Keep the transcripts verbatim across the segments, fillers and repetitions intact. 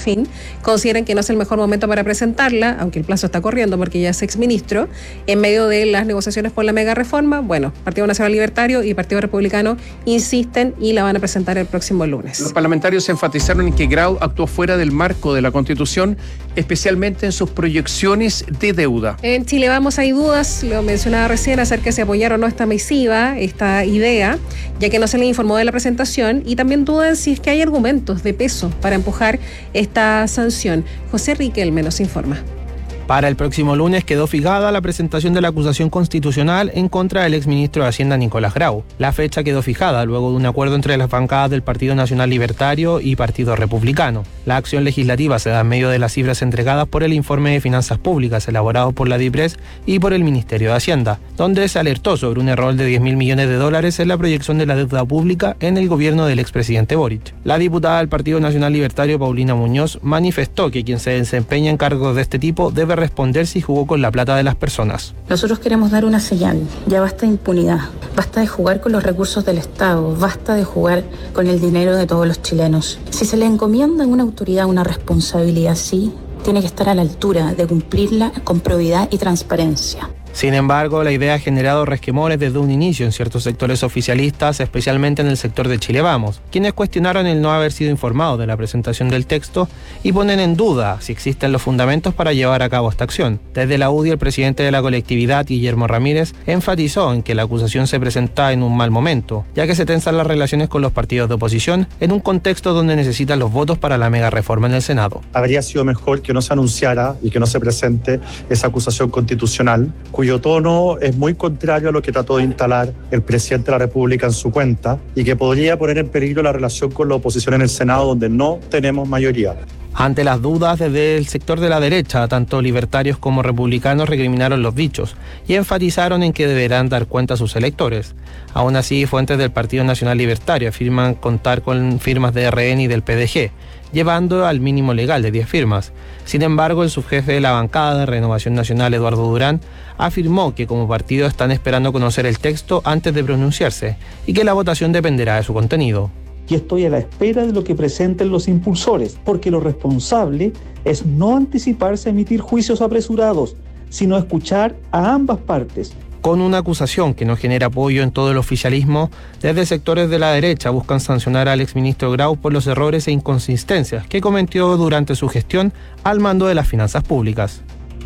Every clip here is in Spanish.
fin, consideran que no es el mejor momento para presentarla, aunque el plazo está corriendo porque ya es exministro, en medio de las negociaciones por la mega reforma. Bueno, Partido Nacional Libertario y Partido Republicano insisten y la van a presentar el próximo lunes. Los parlamentarios enfatizaron en que Grau actuó fuera del marco de la Constitución, especialmente en sus proyecciones de deuda. En Chile Vamos hay dudas, lo mencionaba recién, acerca de si apoyar o no esta misiva, esta idea, ya que no se le informó de la presentación, y también dudan si es que hay argumentos de peso para empujar esta sanción. José Riquelme nos informa. Para el próximo lunes quedó fijada la presentación de la acusación constitucional en contra del exministro de Hacienda Nicolás Grau. La fecha quedó fijada luego de un acuerdo entre las bancadas del Partido Nacional Libertario y Partido Republicano. La acción legislativa se da en medio de las cifras entregadas por el informe de finanzas públicas elaborado por la DIPRES y por el Ministerio de Hacienda, donde se alertó sobre un error de diez mil millones de dólares en la proyección de la deuda pública en el gobierno del expresidente Boric. La diputada del Partido Nacional Libertario, Paulina Muñoz, manifestó que quien se desempeña en cargos de este tipo debe responder si jugó con la plata de las personas. Nosotros queremos dar una señal. Ya basta de impunidad, basta de jugar con los recursos del Estado, basta de jugar con el dinero de todos los chilenos. Si se le encomienda a una autoridad una responsabilidad así, tiene que estar a la altura de cumplirla con probidad y transparencia. Sin embargo, la idea ha generado resquemores desde un inicio en ciertos sectores oficialistas, especialmente en el sector de Chile Vamos, quienes cuestionaron el no haber sido informado de la presentación del texto y ponen en duda si existen los fundamentos para llevar a cabo esta acción. Desde la U D I, el presidente de la colectividad, Guillermo Ramírez, enfatizó en que la acusación se presenta en un mal momento, ya que se tensan las relaciones con los partidos de oposición en un contexto donde necesitan los votos para la mega reforma en el Senado. Habría sido mejor que no se anunciara y que no se presente esa acusación constitucional, cuyo tono es muy contrario a lo que trató de instalar el presidente de la República en su cuenta y que podría poner en peligro la relación con la oposición en el Senado, donde no tenemos mayoría. Ante las dudas desde el sector de la derecha, tanto libertarios como republicanos recriminaron los dichos y enfatizaron en que deberán dar cuenta a sus electores. Aún así, fuentes del Partido Nacional Libertario afirman contar con firmas de R N y del P D G, llevando al mínimo legal de diez firmas. Sin embargo, el subjefe de la bancada de Renovación Nacional, Eduardo Durán, afirmó que como partido están esperando conocer el texto antes de pronunciarse y que la votación dependerá de su contenido. Y estoy a la espera de lo que presenten los impulsores, porque lo responsable es no anticiparse a emitir juicios apresurados, sino escuchar a ambas partes. Con una acusación que no genera apoyo en todo el oficialismo, desde sectores de la derecha buscan sancionar al exministro Grau por los errores e inconsistencias que cometió durante su gestión al mando de las finanzas públicas.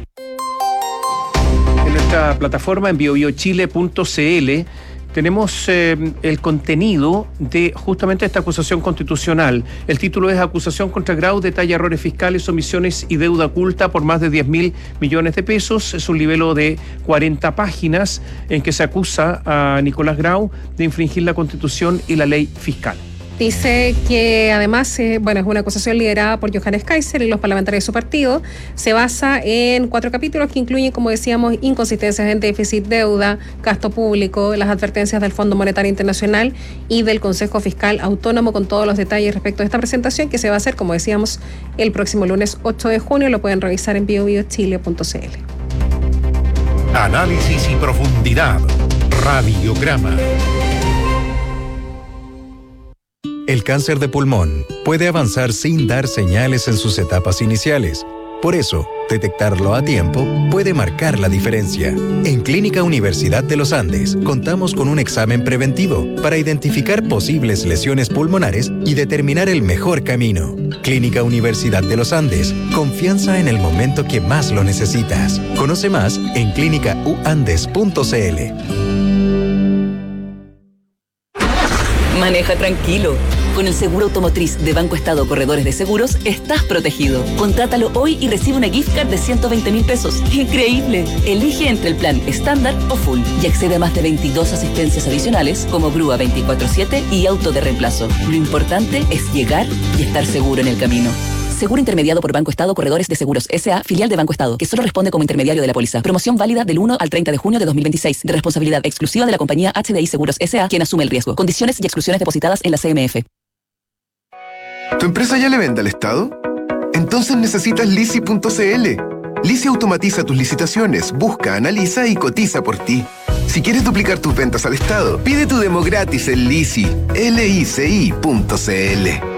En nuestra plataforma en bio bio chile punto c l tenemos eh, el contenido de justamente esta acusación constitucional. El título es Acusación contra Grau, detalla errores fiscales, omisiones y deuda oculta por más de diez mil millones de pesos. Es un libelo de cuarenta páginas en que se acusa a Nicolás Grau de infringir la Constitución y la ley fiscal. Dice que además, eh, bueno, es una acusación liderada por Johannes Kaiser y los parlamentarios de su partido. Se basa en cuatro capítulos que incluyen, como decíamos, inconsistencias en déficit, deuda, gasto público, las advertencias del Fondo Monetario Internacional y del Consejo Fiscal Autónomo, con todos los detalles respecto a esta presentación que se va a hacer, como decíamos, el próximo lunes ocho de junio. Lo pueden revisar en bio bio chile punto c l. Análisis y profundidad. Radiograma. El cáncer de pulmón puede avanzar sin dar señales en sus etapas iniciales. Por eso, detectarlo a tiempo puede marcar la diferencia. En Clínica Universidad de los Andes contamos con un examen preventivo para identificar posibles lesiones pulmonares y determinar el mejor camino. Clínica Universidad de los Andes, confianza en el momento que más lo necesitas. Conoce más en clínica u andes punto c l. Maneja tranquilo. Con el seguro automotriz de Banco Estado Corredores de Seguros, estás protegido. Contrátalo hoy y recibe una gift card de ciento veinte mil pesos. ¡Increíble! Elige entre el plan estándar o full y accede a más de veintidós asistencias adicionales como grúa veinticuatro siete y auto de reemplazo. Lo importante es llegar y estar seguro en el camino. Seguro intermediado por Banco Estado Corredores de Seguros S A, filial de Banco Estado, que solo responde como intermediario de la póliza. Promoción válida del uno al treinta de junio de dos mil veintiséis, de responsabilidad exclusiva de la compañía H D I Seguros S A, quien asume el riesgo. Condiciones y exclusiones depositadas en la C M F. ¿Tu empresa ya le vende al Estado? Entonces necesitas lisi punto c l. Lisi automatiza tus licitaciones, busca, analiza y cotiza por ti. Si quieres duplicar tus ventas al Estado, pide tu demo gratis en Lisi, L I C I punto c l.